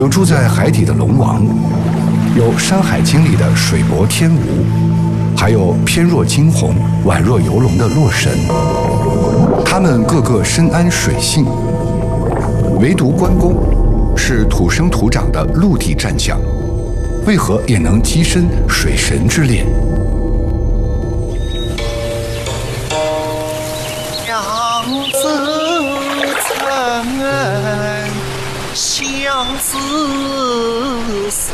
有住在海底的龙王，有《山海经》里的水伯天吴，还有翩若惊鸿、宛若游龙的洛神。他们个个深谙水性，唯独关公是土生土长的陆地战将，为何也能跻身水神之列？ 杨子参，相思散。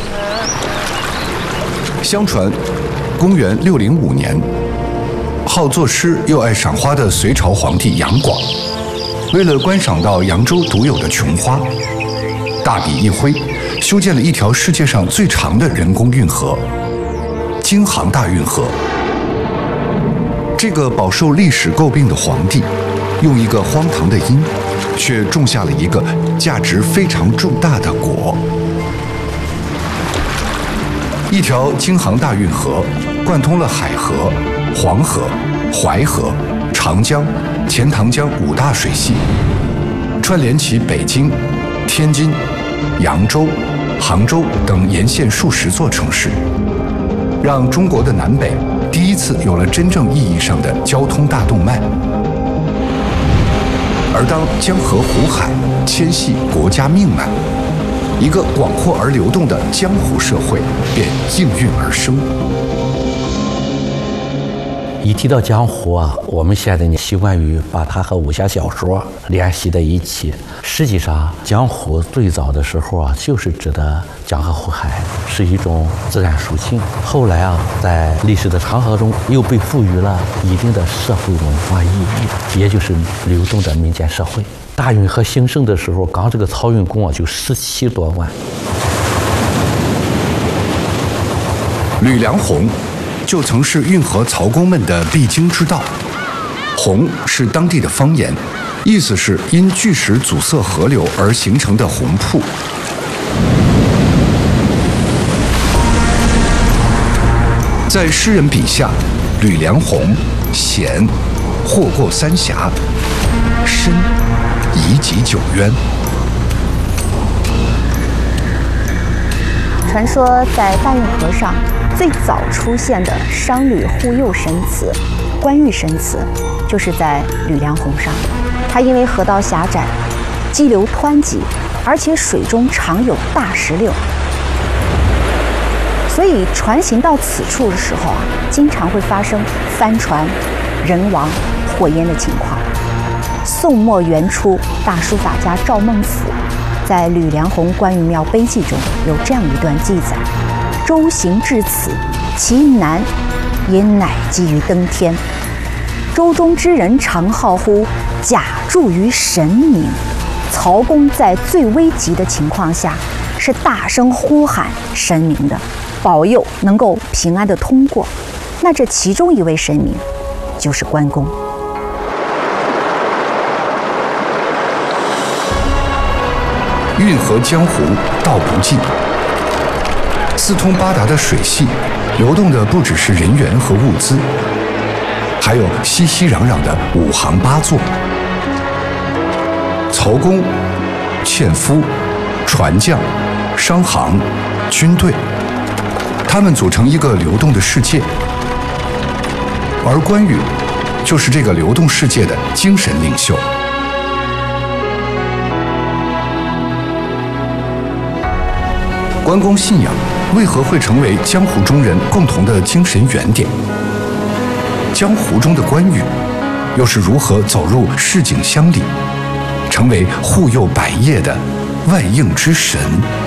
相传，公元605年，好作诗又爱赏花的隋朝皇帝杨广，为了观赏到扬州独有的琼花，大笔一挥，修建了一条世界上最长的人工运河——京杭大运河。这个饱受历史诟病的皇帝，用一个荒唐的因，却种下了一个价值非常重大的果。一条京杭大运河贯通了海河、黄河、淮河、长江、钱塘江5大水系，串联起北京、天津、扬州、杭州等沿线数十座城市，让中国的南北第一次有了真正意义上的交通大动脉。而当江河湖海牵系国家命脉，一个广阔而流动的江湖社会便应运而生。 一提到江湖啊，我们现在呢习惯于把它和武侠小说联系在一起。实际上，江湖最早的时候啊，就是指的江河湖海，是一种自然属性。后来啊，在历史的长河中，又被赋予了一定的社会文化意义，也就是流动的民间社会。大运河兴盛的时候，刚这个漕运工啊就17多万。 吕良洪就曾是运河漕工们的必经之道。洪是当地的方言，意思是因巨石阻塞河流而形成的洪瀑。在诗人笔下，吕良洪险，祸过三峡；深，以己九渊。 传说在大运河上最早出现的商吕护佑神祠、关玉神祠，就是在吕良洪上。它因为河道狭窄、激流湍急，而且水中常有大石榴，所以船行到此处的时候啊，经常会发生翻船、人亡、火淹的情况。宋末元初，大书法家赵孟俯在吕良洪关羽庙碑记中有这样一段记载：舟行至此，其难也乃基于登天。舟中之人常号呼，假助于神明。曹公在最危急的情况下，是大声呼喊神明的，保佑能够平安的通过。那这其中一位神明就是关公。 运河江湖道不尽，四通八达的水系，流动的不只是人员和物资，还有熙熙攘攘的5行8作。漕工、纤夫、船匠、商行、军队，他们组成一个流动的世界，而关羽就是这个流动世界的精神领袖。关公信仰为何会成为江湖中人共同的精神原点？江湖中的关羽又是如何走入市井乡里，成为护佑百业的万应之神？